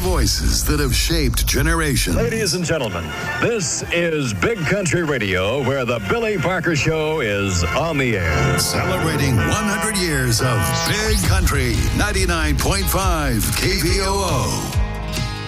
voices that have shaped generations. Ladies and gentlemen, this is Big Country Radio, where the Billy Parker Show is on the air. Celebrating 100 years of Big Country 99.5 KVOO.